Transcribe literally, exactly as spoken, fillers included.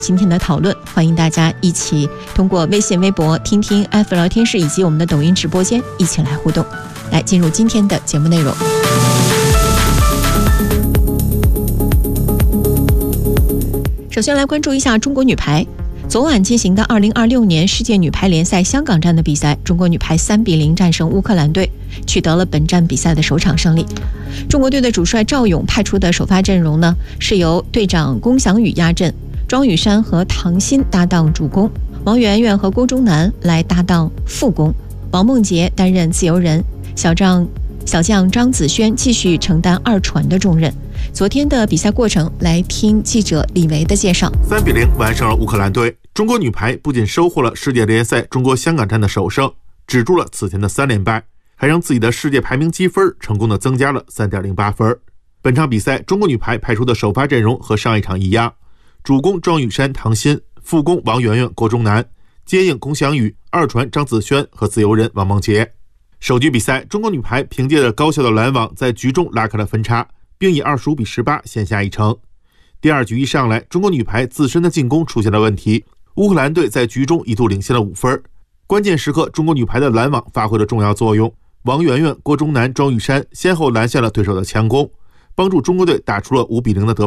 今天的讨论，欢迎大家一起通过微信、微博、听听 F 聊天室以及我们的抖音直播间一起来互动。来，进入今天的节目内容。首先来关注一下中国女排。昨晚进行的二零二六年世界女排联赛香港站的比赛，中国女排三比零战胜乌克兰队，取得了本站比赛的首场胜利。中国队的主帅赵勇派出的首发阵容呢，是由队长龚翔宇压阵，庄宇珊和唐鑫搭档主攻，王媛媛和郭钟南来搭档副攻，王梦洁担任自由人，小将小将张子萱继续承担二传的重任。昨天的比赛过程，来听记者李维的介绍。 三比零完胜了乌克兰队，中国女排不仅收获了世界联赛中国香港站的首胜，止住了此前的三连败，还让自己的世界排名积分成功的增加了 三点零八 分。本场比赛，中国女排派出的首发阵容和上一场一样，主攻庄宇珊、唐鑫，副攻王媛媛、郭钟南，接应龚翔宇，二传张子萱和自由人王梦洁。首局比赛，中国女排凭借着高效的拦网，在局中拉开了分差，并以二十五比十八先下一城。第二局一上来，中国女排自身的进攻出现了问题，乌克兰队在局中一度领先了五分。关键时刻，中国女排的拦网发挥了重要作用，王媛媛、郭钟南、庄宇珊先后拦下了对手的强攻，帮助中国队打出了五比零的得分。